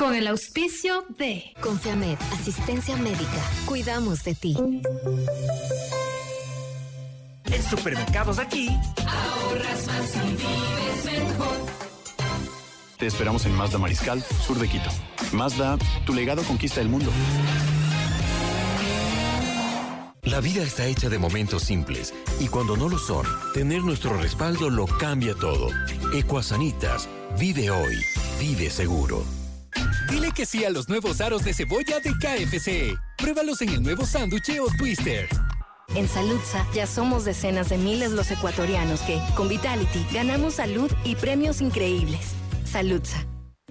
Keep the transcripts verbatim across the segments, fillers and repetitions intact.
Con el auspicio de Confiamed, asistencia médica. Cuidamos de ti. En Supermercados Aquí, ahorras más y vives mejor. Te esperamos en Mazda Mariscal, sur de Quito. Mazda, tu legado conquista el mundo. La vida está hecha de momentos simples y cuando no lo son, tener nuestro respaldo lo cambia todo. Ecuasanitas, vive hoy, vive seguro. Dile que sí a los nuevos aros de cebolla de K F C. Pruébalos en el nuevo sándwich o twister. En Saludsa ya somos decenas de miles los ecuatorianos que, con Vitality, ganamos salud y premios increíbles. Saludsa.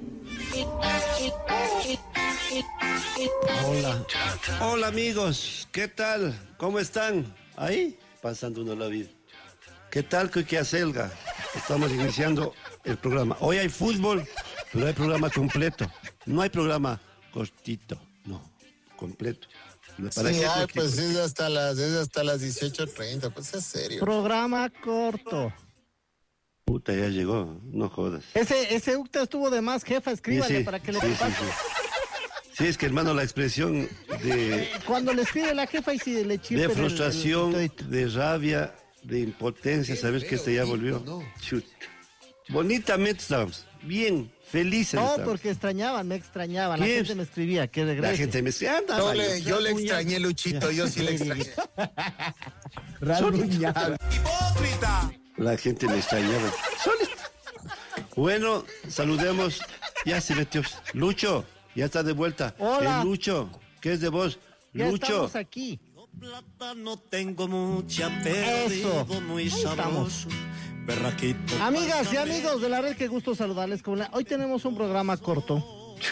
Hola. Hola amigos, ¿qué tal? ¿Cómo están? Ahí, pasando uno la vida. ¿Qué tal, Kiki Selga? Estamos iniciando el programa. Hoy hay fútbol, pero hay programa completo. No hay programa cortito, no, completo. Sí, ay, pues es hasta las, es hasta las dieciocho treinta, pues es serio. Programa corto. Puta, ya llegó, no jodas. Ese, ese Ucta estuvo de más, jefa, escríbale sí, sí, para que le sí, comparta. sí, sí. Sí, es que hermano, la expresión de... Cuando le escribe la jefa y si le chifla. De frustración, el, el de rabia, de impotencia, sabes que este ya volvió. No. Chut. Bonitamente estábamos, bien, felices. No, estábamos. Porque extrañaban, me extrañaban, la gente me escribía, que regrese. La gente me escribía, anda. Yo le, yo le extrañé, Luchito, yo sí le extrañé. Hipócrita. La gente me extrañaba. Bueno, saludemos, ya se metió. Lucho, ya está de vuelta. Hola. El Lucho, ¿qué es de vos? Ya Lucho. Estamos aquí. Plata no tengo mucha, pero Eso. muy sabroso. Berraquito. Amigas y amigos de la red, qué gusto saludarles. Hoy tenemos un programa corto.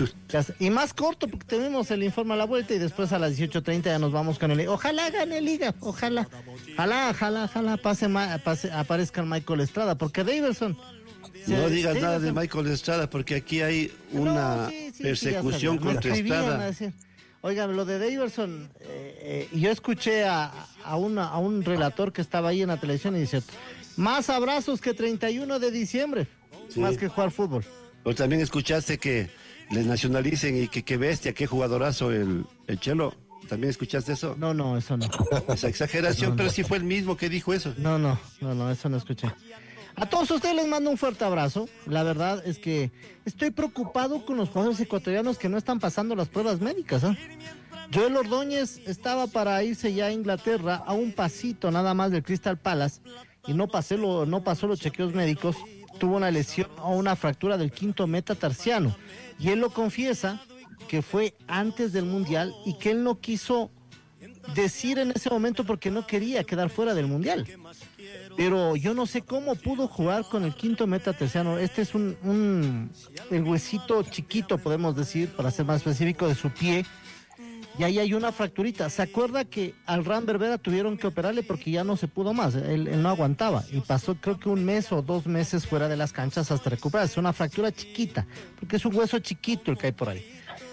Y más corto porque tenemos el informe a la vuelta y después a las dieciocho treinta ya nos vamos con el... Ojalá gane Liga, ojalá. Ojalá, ojalá, ojalá pase, pase, aparezca el Michael Estrada, porque Davidson... No digas Davidson, nada de Michael Estrada porque aquí hay una no, sí, sí, persecución sí, contra Estrada. Oigan, lo de Davidson, eh, eh, yo escuché a, a, una, a un relator que estaba ahí en la televisión y dice, más abrazos que treinta y uno de diciembre, sí. Más que jugar fútbol. Pero también escuchaste que les nacionalicen y que qué bestia, qué jugadorazo el, el Chelo. ¿También escuchaste eso? No, no, eso no. Esa exageración, no, pero no. Sí fue el mismo que dijo eso. No, no, no, no, eso no escuché. A todos ustedes les mando un fuerte abrazo. La verdad es que estoy preocupado con los jugadores ecuatorianos que no están pasando las pruebas médicas, ¿eh? Joel Ordóñez estaba para irse ya a Inglaterra a un pasito nada más del Crystal Palace y no pasó, lo, no pasó los chequeos médicos. Tuvo una lesión o una fractura del quinto metatarsiano y él lo confiesa que fue antes del Mundial y que él no quiso decir en ese momento porque no quería quedar fuera del Mundial. Pero yo no sé cómo pudo jugar con el quinto metatarsiano. Este es un, un el huesito chiquito, podemos decir, para ser más específico, de su pie. Y ahí hay una fracturita. ¿Se acuerda que al Ran Berbera tuvieron que operarle porque ya no se pudo más? Él, él no aguantaba. Y pasó creo que un mes o dos meses fuera de las canchas hasta recuperarse. Es una fractura chiquita, porque es un hueso chiquito el que hay por ahí.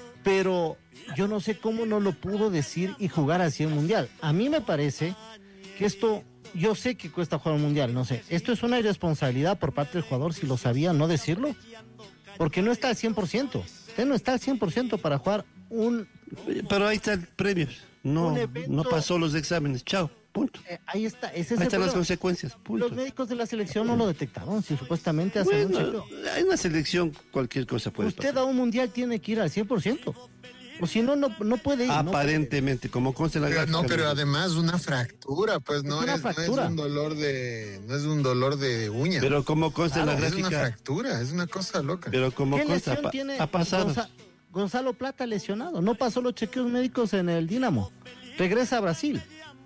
Pero yo no sé cómo no lo pudo decir y jugar así en Mundial. A mí me parece que esto... Yo sé que cuesta jugar un Mundial, no sé. Esto es una irresponsabilidad por parte del jugador, si lo sabía, no decirlo. Porque no está al cien por ciento. Usted no está al cien por ciento para jugar un... Pero ahí está el premio. No, evento, no pasó los exámenes. Chao. Punto. Eh, ahí está. Ese es ahí el están problema. las consecuencias. Punto. Los médicos de la selección no lo detectaron. Si supuestamente hacen bueno, un chequeo. Hay una selección, cualquier cosa puede Usted pasar. a un Mundial tiene que ir al cien por ciento. O si no, no, no puede ir. Aparentemente, no puede. Como consta en la pero, gráfica. No, pero además una fractura, pues no es, fractura. no es un dolor de, no es un dolor de uña. Pero como consta claro, en la gráfica. Es una fractura, es una cosa loca. Pero como ¿Qué consta, lesión pa, tiene ha pasado. Gonza, Gonzalo Plata lesionado, no pasó los chequeos médicos en el Dinamo. Regresa a Brasil.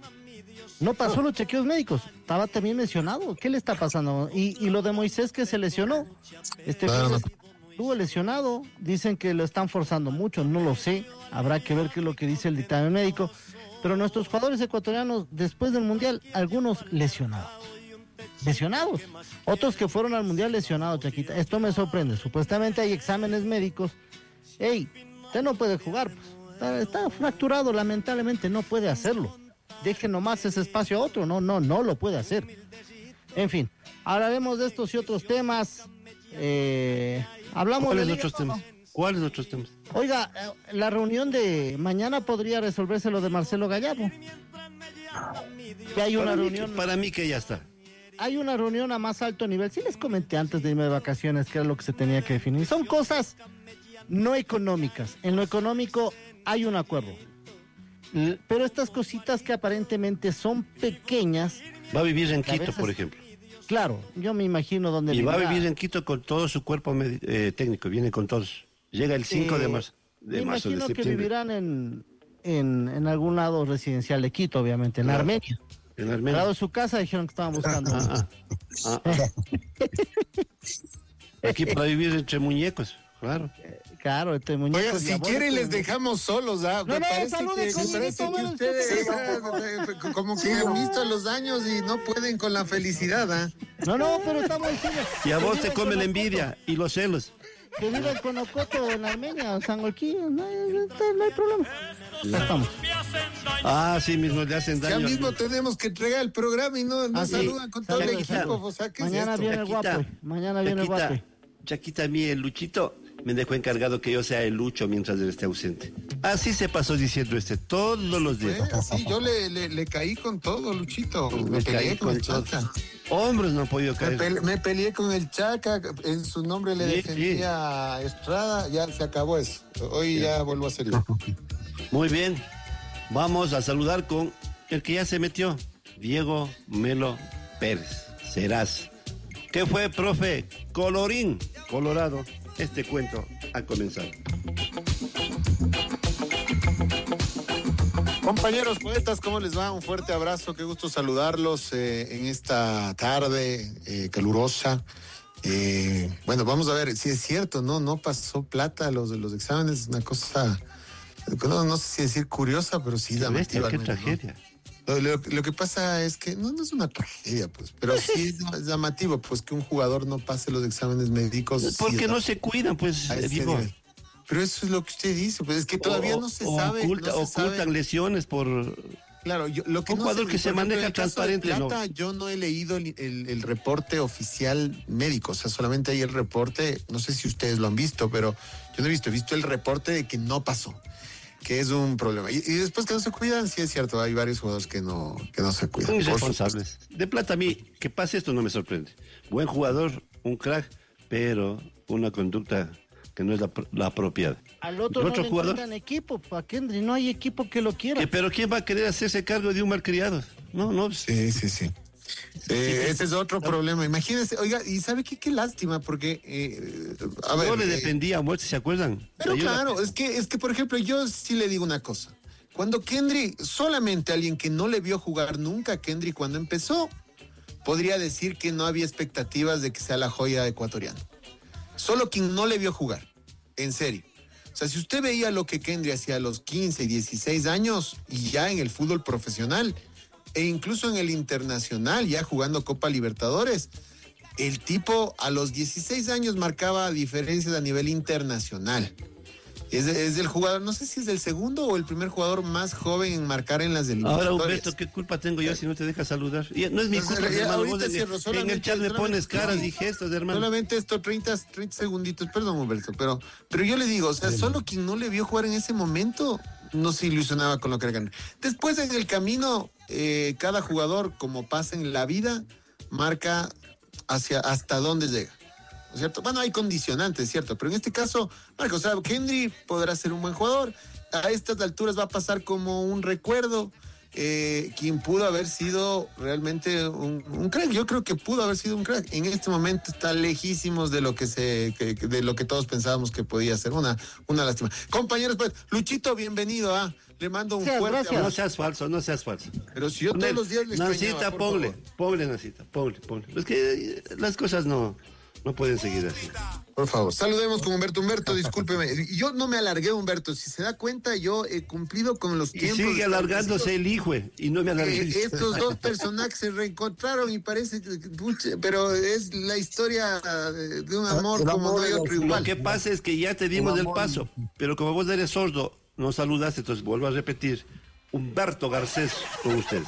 No pasó los chequeos médicos, estaba también lesionado. ¿Qué le está pasando? Y, y lo de Moisés que se lesionó. Este claro. fin estuvo lesionado, dicen que lo están forzando mucho, no lo sé, habrá que ver qué es lo que dice el dictamen médico, pero nuestros jugadores ecuatorianos después del Mundial, algunos lesionados, lesionados, otros que fueron al Mundial lesionados, Chaquita, esto me sorprende, supuestamente hay exámenes médicos, hey, usted no puede jugar, pues, está, está fracturado, lamentablemente no puede hacerlo, deje nomás ese espacio a otro, no, no, no lo puede hacer, en fin, hablaremos de estos y otros temas. Eh, hablamos ¿Cuáles de otros temas? ¿Cuáles otros temas? Oiga, eh, la reunión de mañana podría resolverse lo de Marcelo Gallardo. Que hay una para reunión. Mí que, para mí que ya está. Hay una reunión a más alto nivel. Sí les comenté antes de irme de vacaciones que era lo que se tenía que definir. Son cosas no económicas. En lo económico hay un acuerdo. Pero estas cositas que aparentemente son pequeñas. Va a vivir en Quito, veces, por ejemplo. Claro, yo me imagino dónde Y vivirá. va a vivir en Quito con todo su cuerpo eh, técnico, viene con todos. Llega el cinco eh, de marzo. De me marzo, imagino de que septiembre. vivirán en, en, en algún lado residencial de Quito, obviamente, en Claro. Armenia. En Al Armenia. lado de su casa dijeron que estaban buscando. Ah, ah, ah, ah. Aquí para vivir entre muñecos, claro. Claro, este muñeco. Oiga, si quieren les dejamos solos, ¿ah? No, me no, parece salude que, con me parece Miguelito, que bueno, ustedes usted- ah, eh, como que han visto los años y no pueden con la felicidad, ¿ah? No, no, pero estamos diciendo. Y a que vos vive te en come la Conocoto, envidia y los celos. Que vive en Conocoto, en Armenia, en Sangolquí, no, hay- no hay problema. Ya estamos. Ah, sí, mismo le hacen Ya daño. mismo tenemos que entregar el programa y no, no Ah, sí. saludan con todo el Saludos, equipo. saludos. O sea, ¿qué Mañana es esto? viene el Chaquita, guapo. Mañana viene el Chaquita, guapo. Chaquita, a mí el Luchito me dejó encargado que yo sea el Lucho mientras él esté ausente. Así se pasó diciendo este todos los días. Fue así, yo le, le, le caí con todo, Luchito. Me, Me peleé caí con, con el todo. Chaca. Hombres no han podido Me, caer. pele- me peleé con el Chaca, en su nombre le Sí, defendía a Estrada, ya se acabó eso. Hoy ya vuelvo a ser yo. Muy bien. Vamos a saludar con el que ya se metió, Diego Melo Pérez. Serás. ¿Qué fue, profe? Colorín colorado. Este cuento ha comenzado. Compañeros poetas, ¿cómo les va? Un fuerte abrazo, qué gusto saludarlos eh, en esta tarde eh, calurosa. Eh, bueno, vamos a ver si es cierto, ¿no? No pasó plata los, los exámenes, una cosa, no, no sé si decir curiosa, pero sí Qué bestia, llamativa. qué al menos, ¿no? tragedia. Lo, lo- lo que pasa es que no, no es una tragedia, pues, pero sí es llamativo, pues, que un jugador no pase los exámenes médicos. sí Porque es no se cuidan, pues, a ese digo. nivel. Pero eso es lo que usted dice, pues es que todavía O- no se o sabe. oculta- no se ocultan sabe. lesiones por... Claro, yo, lo que Un no jugador sé, que se por ejemplo, maneja en el caso de transparente, Plata, yo no he leído el, el- el reporte oficial médico, o sea, solamente hay el reporte, no sé si ustedes lo han visto, pero yo no he visto, he visto el reporte de que no pasó, que es un problema. Y, y después que no se cuidan, sí es cierto, hay varios jugadores que no, que no se cuidan. por Irresponsables. De Plata a mí, que pase esto no me sorprende. Buen jugador, un crack, pero una conducta que no es la, la apropiada. Al otro, ¿El no otro le jugador? encuentran equipo, pa' Kendry, no hay equipo que lo quiera. Que, pero ¿quién va a querer hacerse cargo de un malcriado? No, no. Sí, sí, sí. Eh, ese es otro problema. Imagínense, oiga, y ¿sabe qué? Qué lástima, porque, eh, a ver. Yo le eh, defendía a muerte, ¿se acuerdan? Pero Ayuda. claro, es que, es que, por ejemplo, yo sí le digo una cosa. Cuando Kendry, solamente alguien que no le vio jugar nunca a Kendry cuando empezó, podría decir que no había expectativas de que sea la joya ecuatoriana. Solo quien no le vio jugar, en serio. O sea, si usted veía lo que Kendry hacía a los quince y dieciséis años y ya en el fútbol profesional e incluso en el internacional, ya jugando Copa Libertadores, el tipo a los dieciséis años marcaba diferencias a nivel internacional. Es, es el jugador, no sé si es el segundo o el primer jugador más joven en marcar en las Ahora, eliminatorias. Humberto, ¿qué culpa tengo yo si no te dejas saludar? Y no es mi Entonces, culpa, ya, hermano. ahorita Vos en, cierro, en el solamente- chat me pones solamente- caras no. y gestos, hermano. Solamente estos treinta, treinta segunditos, perdón Humberto, pero, pero yo le digo, o sea, solo quien no le vio jugar en ese momento no se ilusionaba con lo que era ganar. Después en el camino, eh, cada jugador, como pasa en la vida, marca hacia hasta dónde llega. ¿No es cierto? Bueno, hay condicionantes, ¿cierto? Pero en este caso, marca, o sea, Kendry podrá ser un buen jugador. A estas alturas va a pasar como un recuerdo. Eh, quien pudo haber sido realmente un, un crack. Yo creo que pudo haber sido un crack. En este momento está lejísimos de lo que se, que- que- de lo que todos pensábamos que podía ser. Una, una lástima. Compañeros, pues, Luchito, bienvenido, ¿ah? Le mando un Muchas fuerte gracias. No abrazo. seas falso, no seas falso. Pero si yo todos los días le Nacita, extrañaba, por ponle, favor. ponle, Nacita, ponle, ponle. Es que eh, las cosas no, no pueden seguir así. Por favor, saludemos con Humberto. Humberto, discúlpeme. Yo no me alargué, Humberto. Si se da cuenta, yo he cumplido con los Y tiempos. sigue alargándose el hijo, eh, y no me alargué. Eh, estos dos personajes se reencontraron y parece que, pucha, pero es la historia eh, de un amor como no hay otro Lo igual. que pasa es que ya te dimos el paso, pero como vos eres sordo, no saludaste, entonces vuelvo a repetir. Humberto Garcés con ustedes.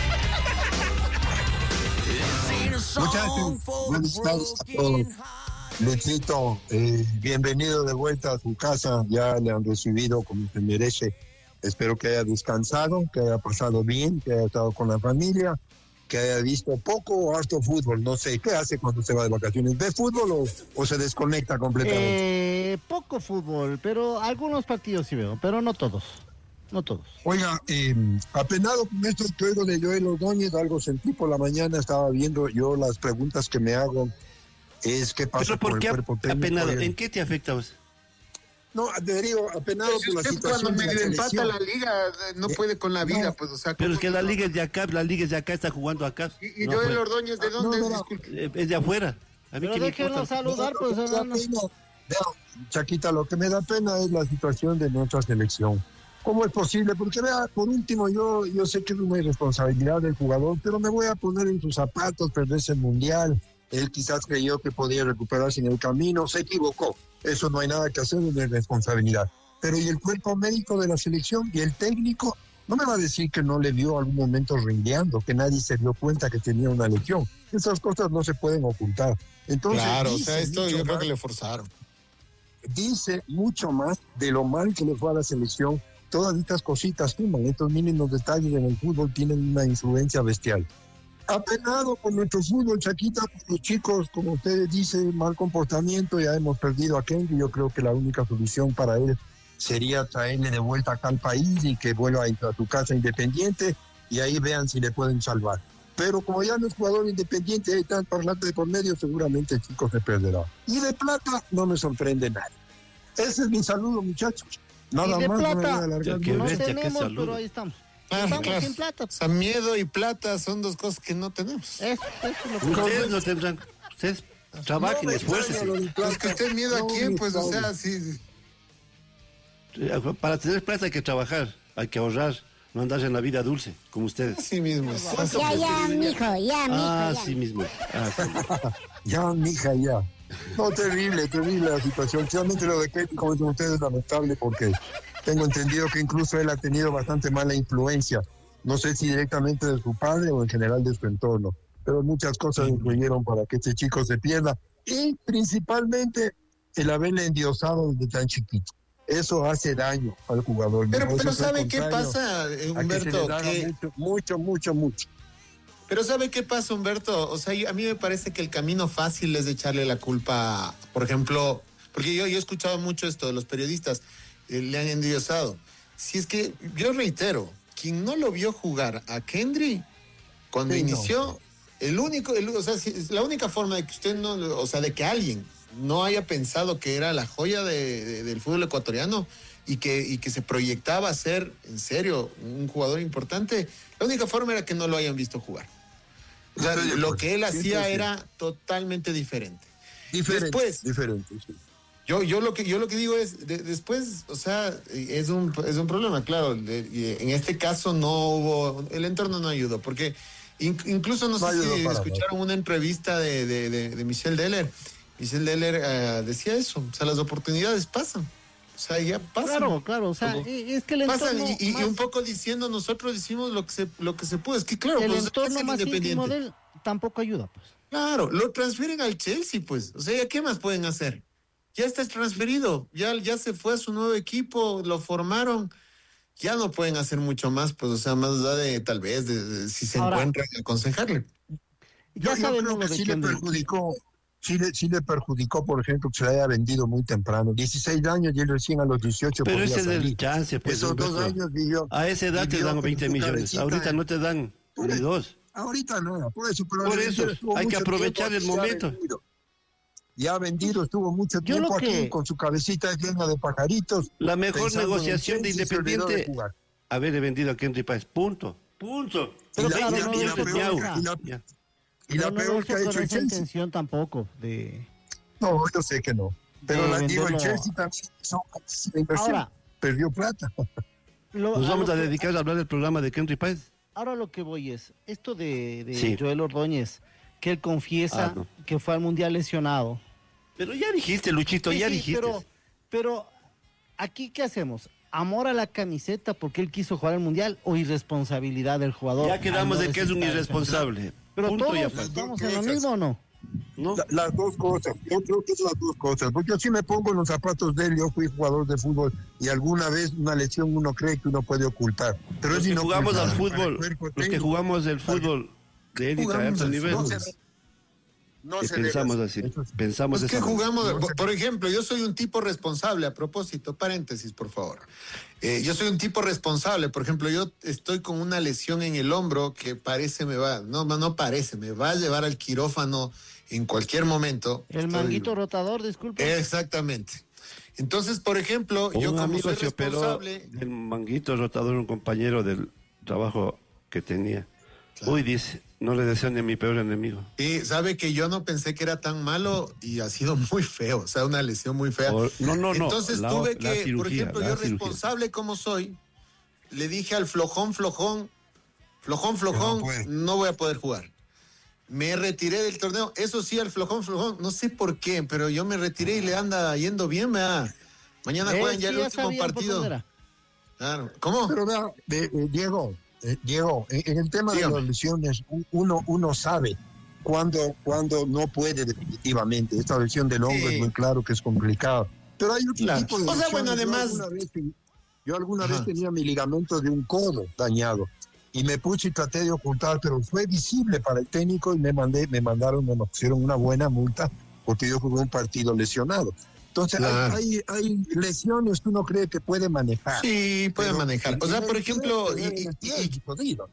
Muchachos, buenas tardes a todos. Luchito, eh, bienvenido de vuelta a su casa, ya le han recibido como se merece. Espero que haya descansado, que haya pasado bien, que haya estado con la familia, que haya visto poco o harto fútbol. No sé, ¿qué hace cuando se va de vacaciones? ¿Ve fútbol o, o se desconecta completamente? Eh, poco fútbol, pero algunos partidos sí veo, pero no todos. No todos. Oiga, eh, apenado con esto que oigo de Joel Ordóñez, algo sentí por la mañana, estaba viendo yo las preguntas que me hago, es qué pasa ¿Pero por con qué el cuerpo técnico. apenado? El... ¿En qué te afecta vos? No, derivo, apenado Pues por la usted situación cuando de la medio empata selección. la liga, no puede con la vida, no, pues, o sea... Pero es ¿cómo que no? la liga es de acá, la liga es de acá, está jugando acá. ¿Y, y No Joel juega. Ordóñez de dónde no, es? no. Disculpe. Eh, Es de afuera. A mí Pero qué me déjenlo importa. saludar, pues, Lo que me da hermano. pena, vea, Chaquita, lo que me da pena es la situación de nuestra selección. ¿Cómo es posible? Porque vea, por último, yo, yo sé que es una irresponsabilidad del jugador, pero me voy a poner en sus zapatos, perderse el mundial. Él quizás creyó que podía recuperarse en el camino, se equivocó. Eso no hay nada que hacer, es de responsabilidad. Pero ¿y el cuerpo médico de la selección? ¿Y el técnico? No me va a decir que no le vio algún momento rindeando, que nadie se dio cuenta que tenía una lesión. Esas cosas no se pueden ocultar. Entonces, Claro, o sea, dice esto mucho yo creo más- que le forzaron. dice mucho más de lo mal que le fue a la selección. Todas estas cositas suman, estos mínimos detalles en el fútbol tienen una influencia bestial. Apenado con nuestro fútbol, Chaquita, los chicos, como ustedes dicen, mal comportamiento, ya hemos perdido a Kenji. Yo creo que la única solución para él sería traerle de vuelta acá al país y que vuelva a su casa independiente y ahí vean si le pueden salvar. Pero como ya no es jugador independiente, hay tan parlante de por medio, seguramente el chico se perderá. Y de plata no me sorprende nada. Ese es mi saludo, muchachos. Nada Y de más, no me plata, voy a alargar Qué no mucho. bestia, qué tenemos, saludo. pero ahí estamos. Claro, estamos claro. sin plata. O sea, miedo y plata son dos cosas que no tenemos. Eso, eso es lo que... Ustedes lo tendrán. Ustedes trabajen, No me esfuércense. extraña lo de plata. Es que usted miedo a No quién, me pues, o extraña. sea, sí. Para tener plata hay que trabajar, hay que ahorrar, no andar en la vida dulce, como ustedes. Así mismo. es. Ya, ya, mijo, ya, mijo, Ah, ya. sí mismo. Ah, sí. Ya, mija, ya. No, terrible, terrible la situación. Realmente lo de Kenji, como dicen ustedes, es lamentable porque tengo entendido que incluso él ha tenido bastante mala influencia. No sé si directamente de su padre o en general de su entorno. Pero muchas cosas influyeron para que este chico se pierda. Y principalmente el haberle endiosado desde tan chiquito. Eso hace daño al jugador. Pero, Eso pero es al ¿sabe qué contrario pasa, a eh, que se le Humberto? daba Que- mucho, mucho, mucho, mucho. Pero ¿sabe qué pasa, Humberto? O sea, yo- a mí me parece que el camino fácil es de echarle la culpa, por ejemplo, porque yo, yo he escuchado mucho esto de los periodistas, eh, le han endiosado. Si es que, yo reitero, quien no lo vio jugar a Kendry cuando Sí, no. inició, el único, el- o sea, si- la única forma de que usted no, o sea, de que alguien no haya pensado que era la joya de- de- del fútbol ecuatoriano y que, y que se proyectaba a ser, en serio, un jugador importante, la única forma era que no lo hayan visto jugar. O sea, Estoy de lo acuerdo. que él hacía cien por ciento. era totalmente diferente. Diferente, Después- diferente, sí. Yo, yo lo que yo lo que digo es de- después, o sea, es un es un problema, claro. de- y en este caso no hubo, el entorno no ayudó, porque in- incluso no, No sé ayudó si para escucharon una entrevista de, de, de, de Michel Deller. Michel Deller eh, decía eso, o sea, las oportunidades pasan, o sea, ya pasan. Claro, claro, o sea, Como- e- es que el pasan entorno y, y más, un poco diciendo nosotros hicimos lo que se lo que se pudo, es que claro, el pues, entorno es más íntimo independiente. de él tampoco ayuda, pues. Claro, lo transfieren al Chelsea, pues. O sea, ¿ya qué más pueden hacer? Ya está transferido, ya, ya se fue a su nuevo equipo, lo formaron, ya no pueden hacer mucho más, pues, o sea, más allá de tal vez, de, de si se Ahora- encuentran, aconsejarle. Ya Yo, yo sabemos creo lo que de sí le Kendrick. perjudicó, sí le, sí le perjudicó, por ejemplo, que se le haya vendido muy temprano. dieciséis años y él recién a los dieciocho Pero podía ese es el salir. chance, pues. Esos dos Humberto. años vivió. A esa edad te vivió dan con veinte su millones. cabecita Ahorita en- no te dan Por ni eso. dos. Ahorita no, por eso. Pero Por él eso, estuvo hay que mucho aprovechar tiempo el aquí, ya momento. vendido. Ya vendido, estuvo mucho Yo lo tiempo aquí que- con su cabecita llena de pajaritos. La mejor pensando en negociación de Chelsea, se olvidó de Independiente, jugar. haberle vendido a Kendrick Páez. Punto. Punto. Pero Y la- claro, y la- no y la lo hizo peor- con y esa- la- Ya. y la no, no lo peor que hizo ha con hecho el esa Chelsea. intención tampoco de... No, yo sé que no. Pero de la, digo, el venderlo. Chelsea también hizo la inversión. Ahora, Perdió plata. lo, Nos a vamos lo a que- dedicar a hablar del programa de Kendrick Páez. ahora lo que voy es, esto de, de Sí. Joel Ordóñez, que él confiesa Ah, no. que fue al Mundial lesionado. Pero ya dijiste, Luchito, Sí, ya sí, dijiste. Pero, pero, ¿aquí qué hacemos? ¿Amor a la camiseta porque él quiso jugar al Mundial o irresponsabilidad del jugador? Ya quedamos al no de que es un necesitar irresponsable. Pero Punto todos y aparte. estamos en lo mismo o no. ¿no? La- las dos cosas, yo creo que es las dos cosas, porque yo sí me pongo en los zapatos de él, yo fui jugador de fútbol y alguna vez una lesión uno cree que uno puede ocultar. Pero Los es que jugamos al inocultable. fútbol, Para el cuerpo los que técnico, jugamos el fútbol de élite a Jugamos alto al nivel, fútbol. no se- no que se debe pensamos hacer. así, pensamos Es de que esa manera. jugamos, por, por ejemplo, yo soy un tipo responsable, a propósito, paréntesis, por favor. Eh, yo soy un tipo responsable, por ejemplo, yo estoy con una lesión en el hombro que parece me va, no, no parece, me va a llevar al quirófano en cualquier momento. El Estoy- manguito rotador, disculpe. Exactamente. Entonces, por ejemplo, yo Un como amigo soy se operó responsable... del manguito rotador, un compañero del trabajo que tenía. Uy, dice, no le deseo ni a mi peor enemigo. Y sabe que yo no pensé que era tan malo y ha sido muy feo, o sea, una lesión muy fea. Por- no, no, no, Entonces la- tuve la que, por cirugía, ejemplo, la yo cirugía. responsable como soy, le dije al flojón, flojón, flojón, flojón, No puede. no voy a poder jugar. Me retiré del torneo, eso sí, al flojón, flojón, no sé por qué, pero yo me retiré y le anda yendo bien, ¿verdad? Mañana Es juegan ya que el ya último sabían por partido. dónde era. Claro. ¿Cómo? Pero vea, eh, eh, Diego, eh, Diego, en, en el tema Dígame. de las lesiones, u- uno, uno sabe cuándo, cuándo no puede definitivamente. Esta lesión del hombro Sí. es muy claro que es complicado. Pero hay otro Claro. tipo de O sea, lesiones. bueno, Yo además- alguna vez ten- Yo alguna Ajá. vez tenía mi ligamento de un codo dañado y me puse y traté de ocultar, pero fue visible para el técnico y me mandé, me mandaron, me pusieron una buena multa porque yo jugué un partido lesionado. Entonces Claro. hay, hay, hay lesiones que uno cree que puede manejar. Sí, puede Pero manejar. O sea, por ejemplo, y, y- y- jodido.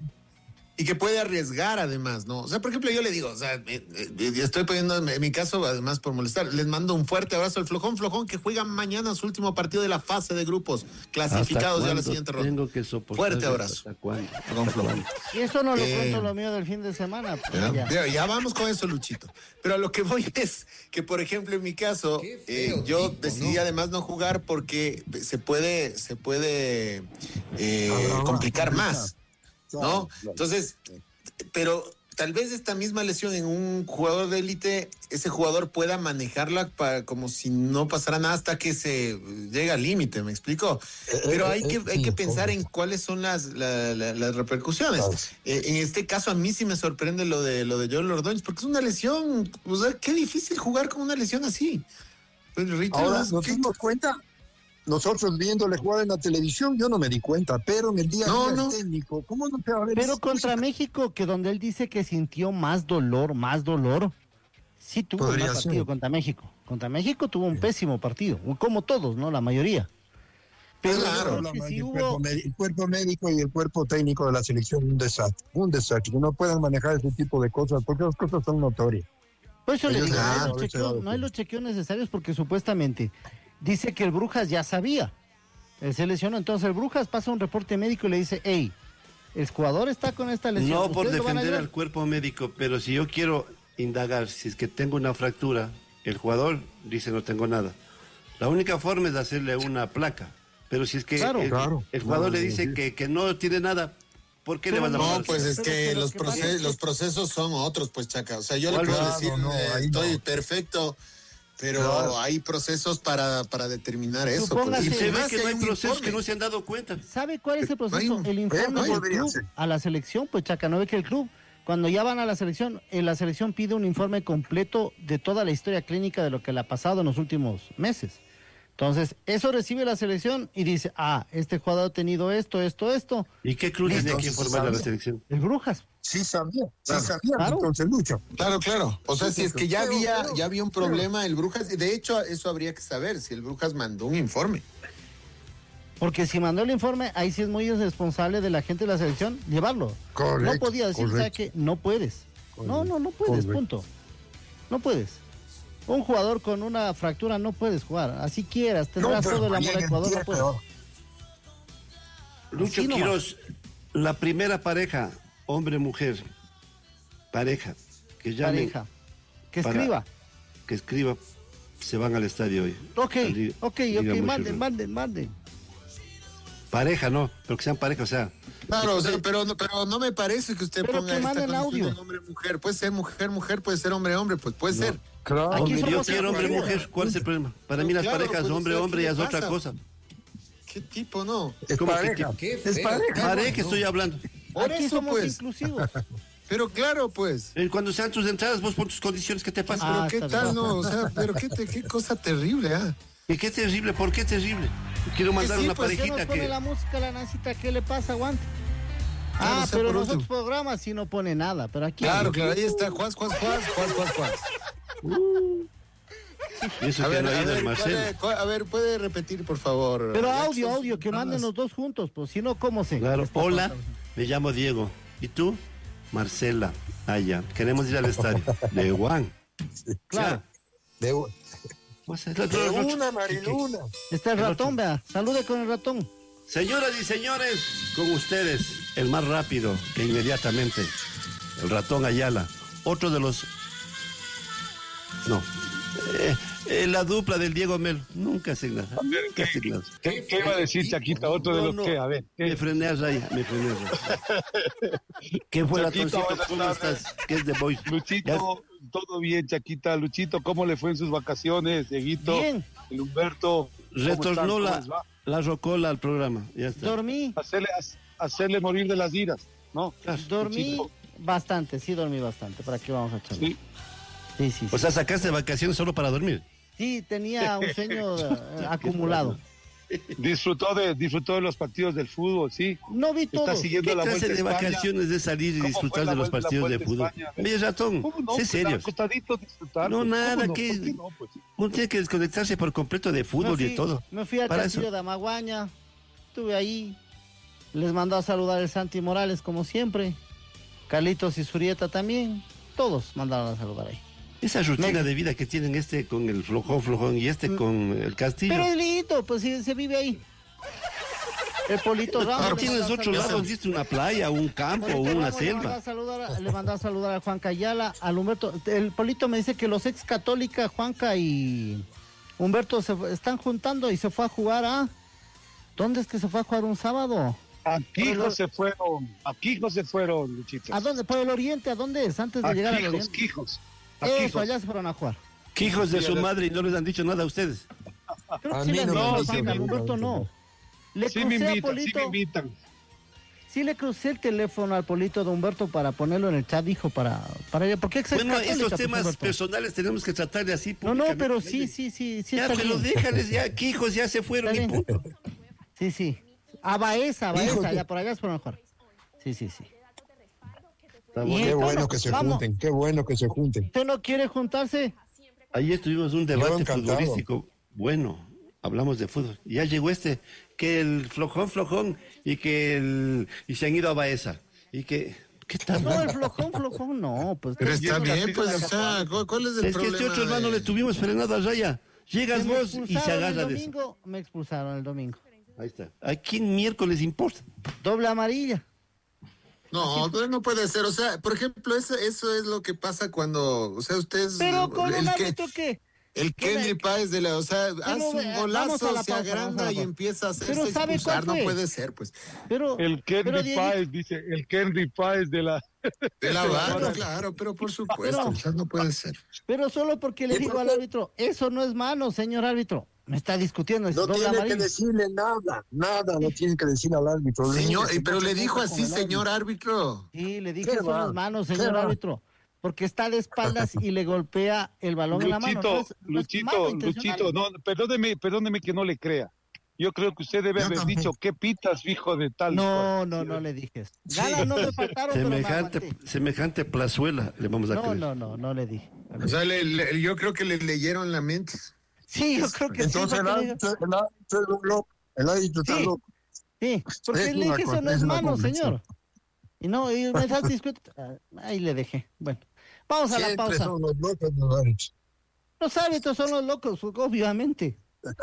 y que puede arriesgar además, ¿no? O sea, por ejemplo, yo le digo, o sea, eh, eh, estoy poniendo en mi caso, además por molestar, les mando un fuerte abrazo al flojón, flojón, que juega mañana su último partido de la fase de grupos, clasificados ya a la ¿Hasta siguiente cuándo ronda. tengo que soportar Fuerte eso? abrazo. ¿Hasta cuándo? Flojón, flojón. Y eso no lo Eh, cuento lo mío del fin de semana. pues, Ya, ya. ya, ya vamos con eso, Luchito. Pero a lo que voy es que, por ejemplo, en mi caso, eh, yo decidí además no jugar porque se puede, se puede eh, Ah, complicar complicar. más, Claro, ¿no? claro. Entonces, pero tal vez esta misma lesión en un jugador de élite, ese jugador pueda manejarla para, como si no pasara nada hasta que se llega al límite, ¿me explico? Pero hay que, hay que pensar en cuáles son las, la- la- las repercusiones. Claro. Eh, en este caso a mí sí me sorprende lo de lo de Joel Ordóñez, porque es una lesión, o sea, qué difícil jugar con una lesión así. Pero, Rito, Ahora es- nos ¿qué- dimos cuenta, nosotros viéndole jugar en la televisión, yo no me di cuenta, pero en el día a No, día no. el técnico, ¿cómo no te va a ver? Pero esa contra cosa? México, que donde él dice que sintió más dolor, más dolor, sí tuvo un Podría mal partido ser. contra México. Contra México tuvo un pésimo partido, como todos, ¿no? La mayoría. Pero yo Claro. creo que el, sí cuerpo hubo... médi- el cuerpo médico y el cuerpo técnico de la selección, un desastre, un desastre, que no puedan manejar ese tipo de cosas, porque las cosas son notorias. Por eso le Ellos digo, no hay, saben, los ahorita chequeos, va a no hay los chequeos necesarios porque supuestamente dice que el Brujas ya sabía. Él se lesionó, entonces el Brujas pasa un reporte médico y le dice, hey, el jugador está con esta lesión. No por ¿ustedes lo van a defender ayudar? al cuerpo médico, pero si yo quiero indagar si es que tengo una fractura, el jugador dice no tengo nada. La única forma es hacerle una placa. Pero si es que Claro, el, claro. el jugador No, le no, dice sí. que, que no tiene nada, ¿por qué Pero le vas a no, mandar? No, pues es Pero- que pero los, ¿qué pasa? proces- los procesos son otros, pues, Chaca. O sea, yo le ¿Cuál? puedo Claro, decir, no, eh, ahí estoy no. perfecto, pero Claro. hay procesos para, para determinar eso. Supóngase- pues. Y se ve más que si no hay un procesos informe. que no se han dado cuenta. ¿Sabe cuál es el No hay proceso? un- El informe Eh, del podría club ser. a la selección, pues Chaca, no ve que el club, cuando ya van a la selección, eh, la selección pide un informe completo de toda la historia clínica de lo que le ha pasado en los últimos meses. Entonces, eso recibe la selección y dice, ah, este jugador ha tenido esto, esto, esto. ¿Y qué club Listo, tenía que sí informar a la sabía. selección? El Brujas. Sí sabía, sí Claro. sabía, Claro. entonces Lucho. Claro, claro. O sea, si es que ya Pero- había, pero- ya había un problema el Brujas, de hecho, eso habría que saber, si el Brujas mandó un informe. Porque si mandó el informe, ahí sí es muy irresponsable de la gente de la selección llevarlo. Correcto, no podía decir, correcto. ¿sabe qué? No puedes. No, no, no puedes, Correcto. punto. No puedes. Un jugador con una fractura no puedes jugar. Así quieras, tendrás pero todo el amor llega al el jugador, día no puedes. peor. Lucho Así nomás. Quiroz, la primera pareja, hombre-mujer, pareja, que llame, Pareja. Que para- escriba. que escriba, se van al estadio hoy. Ok, Al Liga- ok, Liga ok, Mucho manden, Ruido. manden, manden. Pareja, no, pero que sean pareja, o sea, Claro, o sea, pero, no- pero no me parece que usted Pero ponga que esta manden condición audio. de hombre-mujer. Puede ser mujer-mujer, puede ser hombre-hombre, pues puede No. ser. Claro. Aquí hombre, yo somos quiero inclusivos. hombre-mujer, ¿cuál es el problema? Para No, mí las claro, parejas, pues, hombre-hombre, ¿qué ya es le otra pasa? cosa. ¿Qué tipo, no? Es ¿Cómo que pareja. tipo? Es pareja. Pareja estoy hablando. Por Aquí eso, somos pues. inclusivos. Pero claro, pues. Eh, Cuando sean tus entradas, vos pon tus condiciones, ¿qué te pasa? Pero Ah, qué está tal, bien. no, o sea, pero qué, te- qué cosa terrible, ¿ah? ¿Y qué terrible? ¿Por qué terrible? Quiero mandar sí, una pues, ¿Qué nos parejita pone que... la música, la Nancita? ¿Qué le pasa? Aguante. Claro, Ah, o sea, pero por en los último. otros programas sí no pone nada, pero aquí... Claro, claro, ahí está, Juan, Juan, Juan, Juan, Juan, Juan. Y eso A que ver, no ha a ido el ver, Marcelo. puede, cu- a ver, puede repetir, por favor. Pero Alexis, audio, audio, que nada manden más. los dos juntos, pues si no, ¿cómo se? Claro, esta hola, cosa? me llamo Diego. ¿Y tú? Marcela. Ah, ya. Queremos ir al estadio. De Juan. Claro. De, Pues, el de otro- el otro- una, Mariluna. Está el ratón, vea. Salude con el ratón. Señoras y señores, con ustedes, el más rápido que inmediatamente, el ratón Ayala, otro de los... No, eh, eh, la dupla del Diego Mel, nunca hacen nada, nunca hacen nada. ¿Qué, qué iba a decir, Chaquita? Otro de No, los no, que, a ver. ¿qué? Me frené a raya, me frené a raya. ¿Qué fue, Chaquito, ratoncito? buenas ¿Cómo tardes. estás? ¿Qué es de Boys? Luchito, todo bien, Chaquita. Luchito, ¿cómo le fue en sus vacaciones? Dieguito, Bien. el Humberto. ¿cómo están? Retornó ¿Cómo la, les va? la rocola al programa, ya está. Dormí, Hacerle, hacerle morir de las iras, ¿no? dormí Luchito. bastante, sí dormí bastante. ¿Para qué vamos a echarlo? Sí. Sí, sí, sí. O sea, sacaste vacaciones solo para dormir. Sí, tenía un sueño eh, acumulado. Disfrutó de, disfrutó de los partidos del fútbol, sí. No vi todo. Está siguiendo ¿Qué la clase Vuelta de a España. vacaciones de salir y ¿Cómo disfrutar fue la de los vuelta- la partidos de Vuelta a fútbol? España? Oye, ratón, ¿Cómo no? sé Pues, serio. acostadito disfrutar. No, pues, nada, ¿cómo no? que- ¿Por qué no? Pues, Uno tiene que desconectarse por completo de fútbol Me y fui- de todo. Me fui al Para castillo eso. de Amaguaña, estuve ahí, les mandó a saludar el Santi Morales como siempre, Carlitos y Surieta también, todos mandaron a saludar ahí. Esa rutina Me- de vida que tienen este con el flojón, flojón y este con el castillo. Pero es lindo, pues sí, se vive ahí. El Polito Ramos. No le tienes mandó a otro saludar. lado, viste una playa, un campo, Polito una Ramos le mandó a selva. saludar a- Le mandó a saludar a Juan Cayala, al Humberto. El Polito me dice que los ex católica, Juanca y Humberto, se fue- están juntando y se fue a jugar a... ¿Dónde es que se fue a jugar un sábado? Aquí Por no el- se fueron, aquí no se fueron, Luchito. ¿A dónde? ¿Por el oriente? ¿A dónde es? Antes de A llegar al Quijos, oriente. Quijos. A Eso, Quijos. allá se fueron a jugar. ¿Qué hijos de Sí, su allá- madre y no les han dicho nada a ustedes? Creo que A sí mí le no me han dicho, dicen Juanca, al nada, Humberto no. Le Sí me crucé a invitan, sí Polito, me invitan. sí le crucé el teléfono al Polito de Humberto para ponerlo en el chat, dijo, para, para ella. ¿Por qué ex Bueno, católica, estos pues, temas Humberto? personales tenemos que tratar de así. No, no, públicamente. pero sí, sí, sí, sí Ya, está pero bien. déjales ya, que hijos ya se fueron Está y bien. punto. Sí, sí. A Baeza, a Hijos Baeza, de- allá por allá se fueron a jugar. Sí, sí, sí. Está Y bueno. Qué entonces, bueno que se vamos. junten, qué bueno que se junten. ¿Usted no quiere juntarse? Ayer tuvimos un Yo debate encantado. futbolístico. Bueno, hablamos de fútbol. Y ya llegó este, que el flojón, flojón, y que el. Y se han ido a Baeza. Y que. ¿Qué tal? No, el flojón, flojón, no. Pues, Pero estoy está viendo la bien, película pues, o sea, ¿cuál, cuál es el Es que problema? este otro hermano de- le tuvimos frenado a raya. Llegas Que me vos y se expulsaron agarra el de eso. domingo, me expulsaron el domingo. Ahí está. ¿A quién miércoles importa? Doble amarilla. No, pero no puede ser. O sea, por ejemplo, eso, eso es lo que pasa cuando, o sea, ustedes... Pero con el un que- árbitro que... El ¿Qué Kenny me- Páez de la, o sea, hace Pero, un eh, vamos a golazo, la se pausa, agranda vamos a la y pausa. empieza a hacerse Pero ¿sabe expulsar, cuál no fue? puede ser, pues. Pero, El pero Kenry Dieguito, Páez, dice, el Kenry Páez de la... De la barra, Pero- claro, pero por supuesto, Pero- o sea, no puede ser. pero solo porque le ¿Y digo por al qué? árbitro, eso no es mano, señor árbitro. Me está discutiendo, es No doble tiene que amarilla. decirle nada, nada, no tiene que decir al árbitro. Señor, Deje que pero se le dijo ponga así, con el señor árbitro. Sí, le dije, ¿Qué eso no va? es mano, ¿Qué señor va? árbitro. Porque está de espaldas y le golpea el balón en la mano. Luchito, No es- no es mano Luchito, intencional. Luchito, no, perdóneme, perdóneme que no le crea. Yo creo que usted debe Yo haber también. dicho, ¿qué pitas, hijo de tal? No, no, no le dije eso. Gala no me faltaron, pero me Semejante, aguanté. semejante plazuela le vamos a No, creer. no, no, no le dije. O sea, le- le- yo creo que le leyeron la mente. Sí, yo creo que Entonces sí. el porque le digo- árbitro, el árbitro es un loco, el árbitro está Sí. loco. Sí, porque Es le una dije, eso cosa, no es es una mano, convicción. señor. Y no, y me estás discutiendo. Ah, ahí le dejé. Bueno, vamos a la Siempre pausa. son los locos los árbitros. Los árbitros son los locos, obviamente.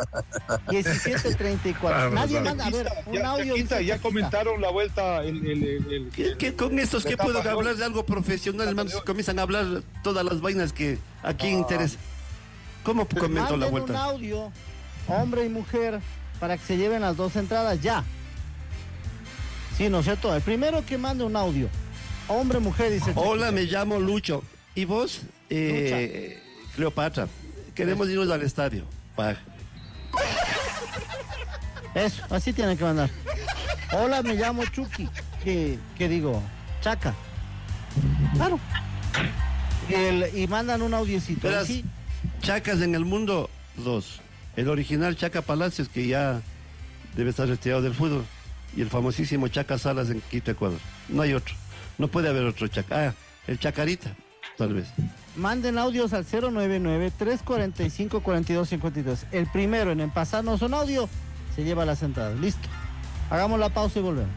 diecisiete treinta y cuatro. Nadie manda, a ver, un Ya, audio. Chaquita, dice ya Chaquita. comentaron la vuelta, el... el, el, el- ¿Qué, qué con estos la que etapa puedo de hoy. hablar de algo profesional, hermanos? Comienzan a hablar todas las vainas que a quién Ah. interesa. ¿Cómo comentó la Manden un vuelta? audio, hombre y mujer, para que se lleven las dos entradas ya. Sí, ¿no es cierto? El primero que mande un audio, hombre, mujer, dice. Hola, me llamo Lucho. ¿Y vos? Eh, Cleopatra. Queremos irnos al estadio. Pa- Eso, así tienen que mandar. Hola, me llamo Chucky. ¿Qué, qué digo? Chaca. Claro. Y, el, y mandan un audiocito. Verás, sí. Chacas en el mundo, dos. El original Chaca Palacios, que ya debe estar retirado del fútbol. Y el famosísimo Chaca Salas en Quito, Ecuador. No hay otro. No puede haber otro Chaca. Ah, el Chacarita, tal vez. Manden audios al cero nueve nueve, tres cuatro cinco, cuatro dos cinco dos. El primero en pasarnos un audio se lleva las entradas. Listo. Hagamos la pausa y volvemos.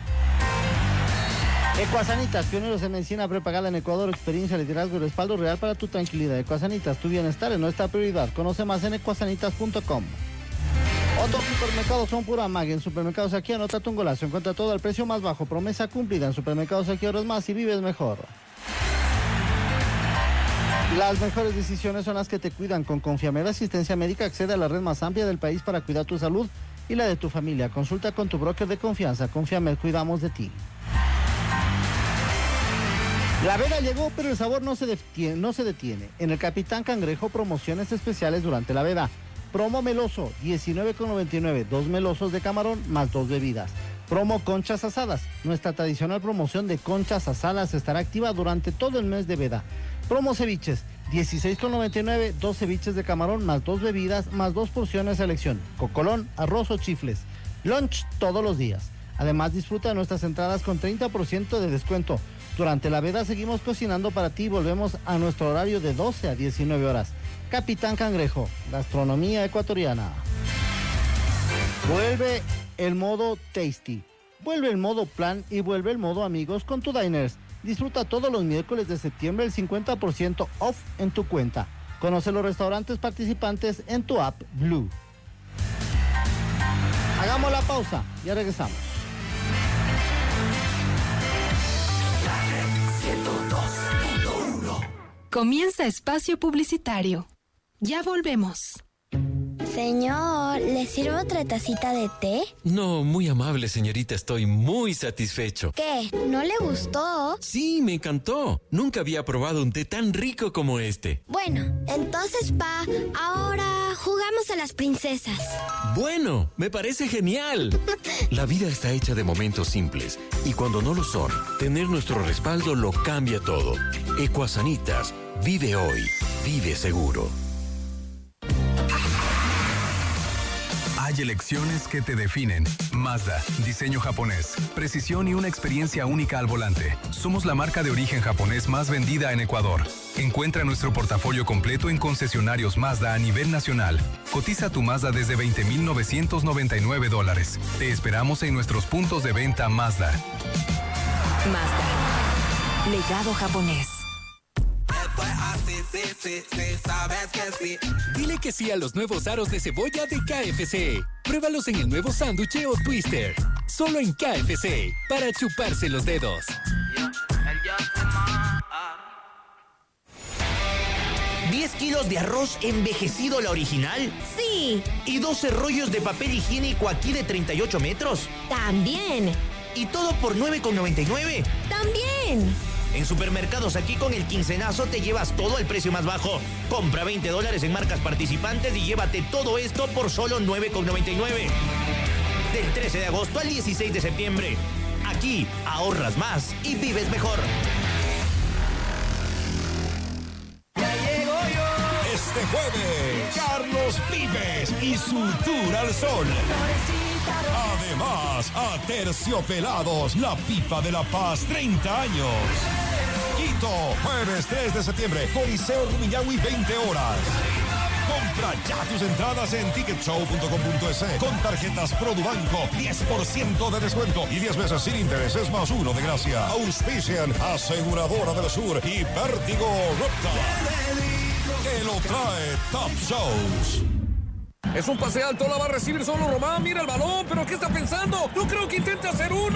Ecuasanitas, pioneros en medicina prepagada en Ecuador, experiencia, liderazgo y respaldo real para tu tranquilidad. Ecuasanitas, tu bienestar es nuestra prioridad. Conoce más en ecuasanitas punto com. Otros supermercados son pura magia. En Supermercados Aquí anota tu golazo. Encuentra todo al precio más bajo. Promesa cumplida. En Supermercados Aquí ahorras más y vives mejor. Las mejores decisiones son las que te cuidan. Con Confiamed Asistencia Médica accede a la red más amplia del país para cuidar tu salud y la de tu familia. Consulta con tu broker de confianza. Confiamed, cuidamos de ti. La veda llegó, pero el sabor no se detiene, no se detiene. En el Capitán Cangrejo, promociones especiales durante la veda. Promo meloso, diecinueve con noventa y nueve, dos melosos de camarón más dos bebidas. Promo conchas asadas. Nuestra tradicional promoción de conchas asadas estará activa durante todo el mes de veda. Promo ceviches, dieciséis con noventa y nueve, dos ceviches de camarón más dos bebidas más dos porciones de selección. Cocolón, arroz o chifles. Lunch todos los días. Además, disfruta de nuestras entradas con treinta por ciento de descuento. Durante la veda seguimos cocinando para ti y volvemos a nuestro horario de doce a diecinueve horas. Capitán Cangrejo, gastronomía ecuatoriana. Vuelve el modo Tasty, vuelve el modo Plan y vuelve el modo Amigos con tu Diners. Disfruta todos los miércoles de septiembre el cincuenta por ciento off en tu cuenta. Conoce los restaurantes participantes en tu app Blue. Hagamos la pausa, ya regresamos. Comienza espacio publicitario. Ya volvemos. Señor, ¿le sirvo otra tacita de té? No, muy amable, señorita. Estoy muy satisfecho. ¿Qué? ¿No le gustó? Sí, me encantó. Nunca había probado un té tan rico como este. Bueno, entonces, pa, ahora jugamos a las princesas. Bueno, me parece genial. La vida está hecha de momentos simples. Y cuando no lo son, tener nuestro respaldo lo cambia todo. Ecuasanitas. Vive hoy. Vive seguro. Hay elecciones que te definen. Mazda, diseño japonés, precisión y una experiencia única al volante. Somos la marca de origen japonés más vendida en Ecuador. Encuentra nuestro portafolio completo en concesionarios Mazda a nivel nacional. Cotiza tu Mazda desde veinte mil novecientos noventa y nueve dólares. Te esperamos en nuestros puntos de venta Mazda. Mazda. Legado japonés. Sí, sí, sí, sabes que sí. Dile que sí a los nuevos aros de cebolla de K F C. Pruébalos en el nuevo sándwich o twister. Solo en K F C, para chuparse los dedos. ¿diez kilos de arroz envejecido la original? Sí. ¿Y doce rollos de papel higiénico aquí de treinta y ocho metros? También. ¿Y todo por nueve con noventa y nueve? También. En Supermercados Aquí con el quincenazo te llevas todo al precio más bajo. Compra veinte dólares en marcas participantes y llévate todo esto por solo nueve con noventa y nueve. Del trece de agosto al dieciséis de septiembre. Aquí ahorras más y vives mejor. ¡Ya llego yo! Este jueves, Carlos Vives y su tour al sol. Además, Aterciopelados, la pipa de la paz, treinta años. Quito, jueves tres de septiembre, Coliseo Rumiñahui, veinte horas. Compra ya tus entradas en ticket show punto com punto es con tarjetas Produbanco, diez por ciento de descuento y diez meses sin intereses más uno de gracia. Auspician Aseguradora del Sur y Vértigo Repta. Que lo trae Top Shows. Es un pase alto, la va a recibir solo Román, mira el balón, pero ¿qué está pensando? No creo que intente hacer una.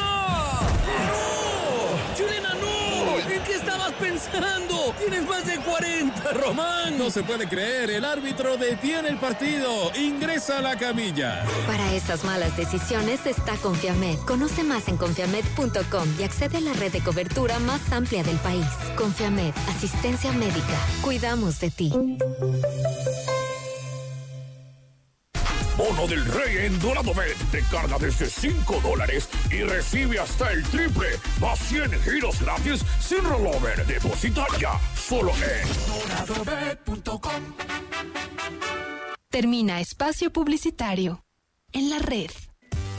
¡No! ¡Chilena, no! ¿En qué estabas pensando? Tienes más de cuarenta, Román. No se puede creer, el árbitro detiene el partido. Ingresa a la camilla. Para esas malas decisiones está Confiamed. Conoce más en confiamed punto com y accede a la red de cobertura más amplia del país. Confiamed, asistencia médica. Cuidamos de ti. bono del rey en DoradoBet. Recarga desde cinco dólares y recibe hasta el triple, más cien giros gratis sin rollover. Deposita ya, solo en doradobet punto com. Termina espacio publicitario. En la red.